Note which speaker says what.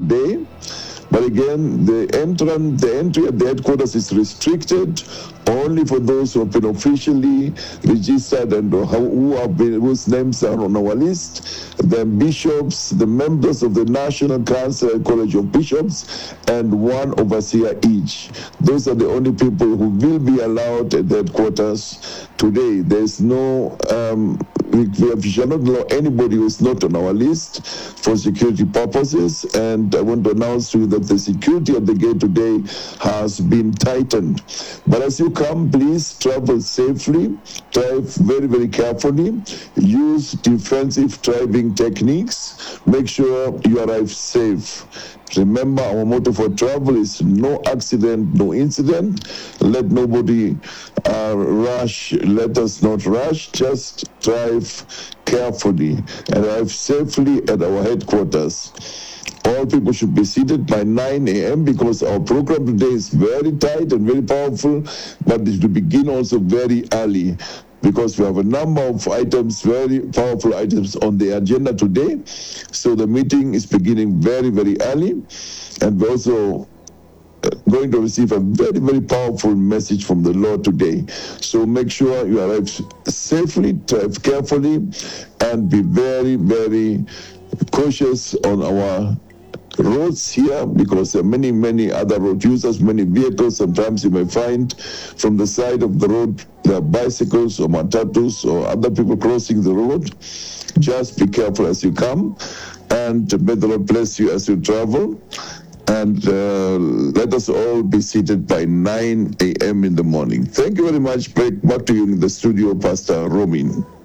Speaker 1: today. But again, the entry at the headquarters is restricted only for those who have been officially registered and whose names are on our list. The bishops, the members of the National Council and College of Bishops, and one overseer each. Those are the only people who will be allowed at the headquarters today. There's no we shall not allow anybody who is not on our list for security purposes. And I want to announce to you that the security at the gate today has been tightened. But as you come, please travel safely, drive very, very carefully, use defensive driving techniques, make sure you arrive safe. Remember, our motto for travel is no accident, no incident. Let nobody rush. Let us not rush. Just drive carefully and arrive safely at our headquarters. All people should be seated by 9 a.m. because our program today is very tight and very powerful, but it will begin also very early, because we have a number of items, very powerful items on the agenda today. So the meeting is beginning very, very early. And we're also going to receive a very, very powerful message from the Lord today. So make sure you arrive safely, drive carefully, and be very, very cautious on our roads here, because there are many, many other road users, many vehicles. Sometimes you may find from the side of the road there are bicycles or matatus or other people crossing the road. Just be careful as you come, and may the Lord bless you as you travel. And let us all be seated by 9 a.m. in the morning. Thank you very much. Back to you in the studio, Pastor Romin.